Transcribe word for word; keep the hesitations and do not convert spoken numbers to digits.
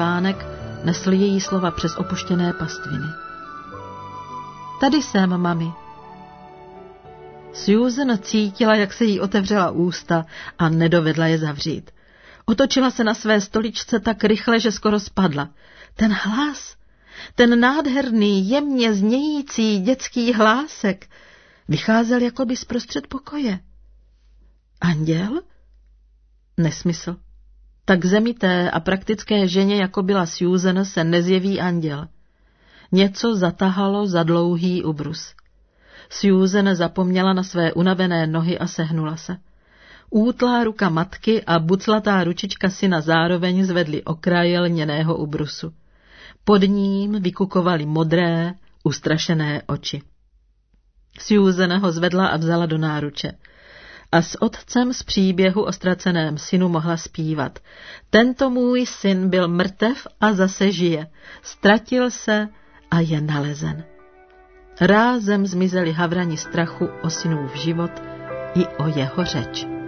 vánek nesl její slova přes opuštěné pastviny. Tady jsem, mami. Susan cítila, jak se jí otevřela ústa a nedovedla je zavřít. Otočila se na své stoličce tak rychle, že skoro spadla. Ten hlas, ten nádherný, jemně znějící dětský hlásek, vycházel jakoby zprostřed pokoje. Anděl? Nesmysl. Tak zemité a praktické ženě, jako byla Susan, se nezjeví anděl. Něco zatahalo za dlouhý ubrus. Susan zapomněla na své unavené nohy a sehnula se. Útlá ruka matky a buclatá ručička syna zároveň zvedly okraj lněného ubrusu. Pod ním vykukovaly modré, ustrašené oči. Susan ho zvedla a vzala do náruče. A s otcem z příběhu o ztraceném synu mohla zpívat. Tento můj syn byl mrtev a zase žije. Ztratil se a je nalezen. Rázem zmizeli havrani strachu o synův život i o jeho řeč.